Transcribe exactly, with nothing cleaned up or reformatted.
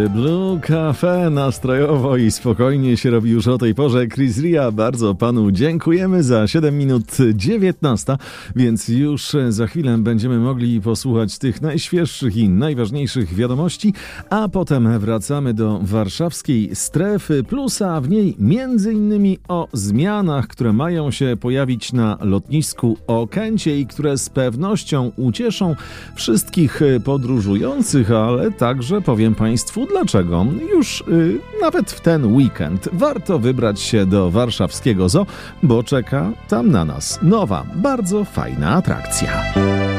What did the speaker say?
Blue Cafe nastrojowo i spokojnie się robi już o tej porze. Chris Ria, bardzo panu dziękujemy. Za siedem minut dziewiętnasta, więc już za chwilę będziemy mogli posłuchać tych najświeższych i najważniejszych wiadomości, a potem wracamy do warszawskiej strefy plusa, w niej między innymi o zmianach, które mają się pojawić na lotnisku Okęcie i które z pewnością ucieszą wszystkich podróżujących, ale także powiem państwu dlaczego. Już y, nawet w ten weekend warto wybrać się do warszawskiego zoo, bo czeka tam na nas nowa, bardzo fajna atrakcja.